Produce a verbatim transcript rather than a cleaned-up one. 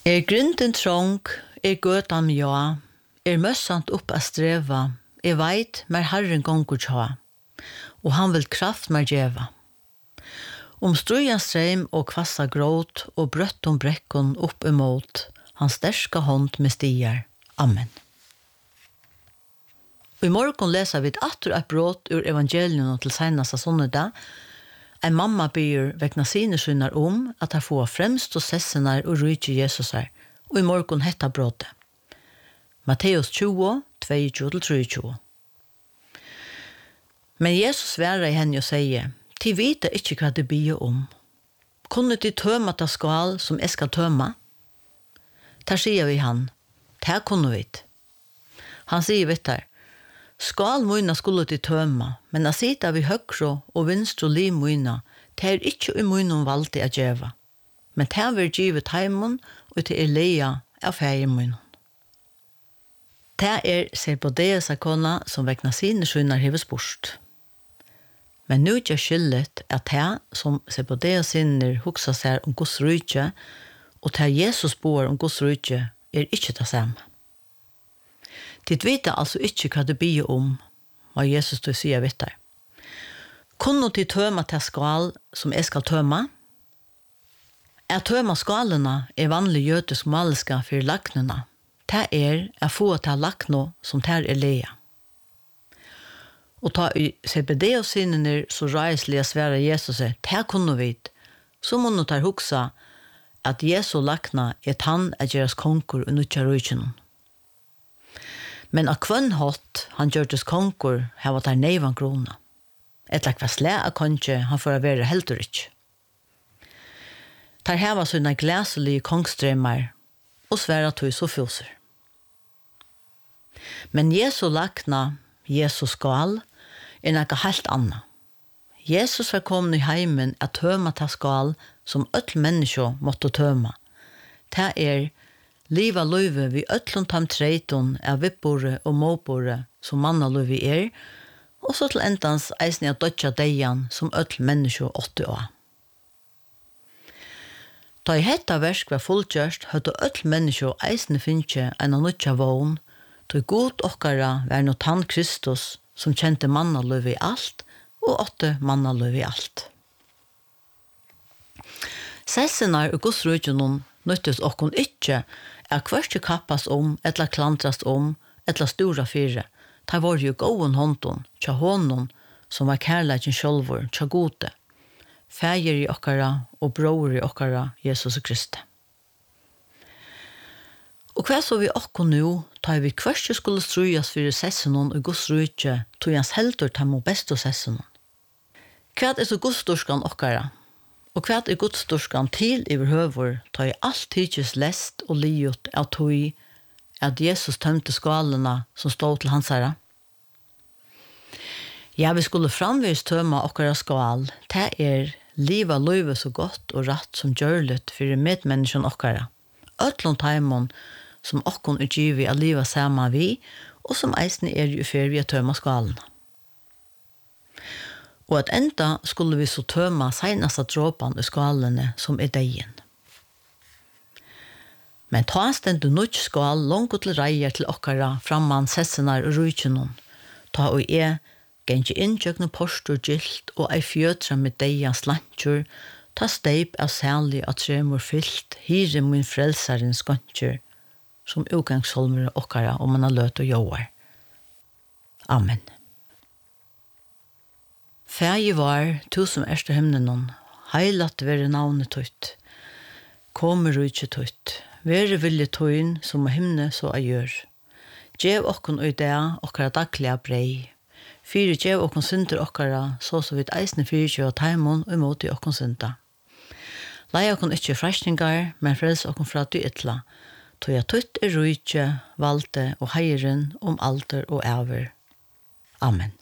Er grinden trång, er gøtan ja, er møssant opp a streva, er veit mer herren gongur tja, og han vil kraft mer djeva. Om strujan streim og kvassa gråt, og brøtt om brekkon opp imot, hans sterska hånd med stier. Amen. Og i morgon leser vi atter et brot ur evangelien til senast av sonnedag. En mamma byr vekna sine skynnar om at han får fremst og sessenar og rydde Jesus her, og i morgon hetta brotet. Matteus tjue, tjueto til tjuetre. Men Jesus svarer i henne og sier, «Ti vita ikkje hva det byr om. Kunne de tøma ta skal som jeg skal tøma?» Der sier vi han, «Det kunne vi». Han sier vitt her, «Skal moina skulle de tøma, men a sita vi høgro og vinstro liv moina, det er ikkje i moinon valdi a djeva. Men det er givet heimon, og det er leia av feir moinon.» Det er Serbodeas akona som vekna sine skynnar heves bort. Men nu er skyldet at det som Serbodeas sinner hoksa seg om Guds rydje, og det Jesus bor om Guds rydje, er ikkje det samme. Tid vita altså ikkje hva det blir om, hva Jesus du sier vitt der. Kunne de tøma til skal som jeg skal tøma? Er tøma skalene er vanlig jødisk maliska for laknena. Det er å få til lakno som tar er leia. Og ta i C B D og sinnene så reislige svære Jesus er, det kunne vi, så må nå ta huksa at Jesu lakna er tann at gjøres konkur og nutja rujtjennom. Men av kvønnhått han gjørtes konkur her var der neivan krona. Et lak var slæ av konke han får være heldur ikkje. Der her var sånne glæselige kongstrømmer og svære tog så fjoser. Men Jesu lakna, Jesu skal, er noe helt annet. Jesus var kommet i heimen at tøma ta skal som öll menneske måtte tøma. Det er liva løyve vi öllun tam treiton av vippore og måbore som manna løyve er, og så til endans eisne av dødja deian som öll menneske åtte år. Da i hetta versk var fullgjørst, høyde öll menneske eisne finnje en av nødja vogn, da god okkara var no tann Kristus som kjente manna løyve i alt, og åtte manna løyve i alt. Sessenar og godsrøyjonon nøyttes okkon ikkje er hverste kappas om, etla klantrast om, etla stora fyre. Ta var jo gåen håndon, tja hånden, som var kærleikin sjolvor, tja gode. Fæger i okkara og bror i okkara, Jesus Kristi. Og hva så vi okkon nu, ta vi hverste skulle strujas fyrir sessenon og godsrøyje, tog hans heldur ta mo besto sessenon. Hva er så godstorskan okkara? Og hva er godstorskan til i høvor, ta i alt tidsis lest og liot av tog at Jesus tømte skalene som stod til hans herre? Ja, vi skulle framvis tøma okkara skal, det er liva løyve så godt og ratt som gjørlet fyrir medmenneskjen okkara. Øtlund taimon som okkon utgivi a liva sama vi, og som eisne er jo fyrir vi a tøma skalene. Og at enda skulle vi så tøma seinasta dråpan i skalene som er deien. Men ta stendu nutj skal langt til reier til okkara framman sessenar og rujtjenon. Ta og e gengi inntjøkne postur gilt og ei fjøtra med deia slantjur, ta steip av særlig at tremur fyllt, hire min frelsaren skantjur, som utgangsholmer okkara om man har løt og joar. Amen. Fægi var, tu som erste himnenon, heilat vere navnet tøyt, kommer rujtje tøyt, vere vilje tøyn som av himne så a gjør. Gjev okkon øydea okkara daglige brei, fyre gjev okkon synder okkara, så så vidt eisne fyre kjøy og taimon og imot i okkon synda. Lei okkon ikkje frestningar, men frels okkon fra du ytla, tøy a tøyt er rujtje, valde og heiren om alder og æver. Amen.